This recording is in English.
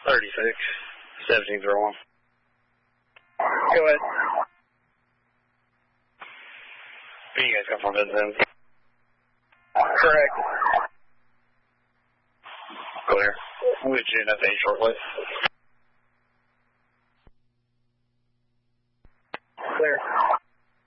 36, 1701. Go ahead. You guys come from Vincennes? Correct. Clear. We'll get you an FA shortly. Clear.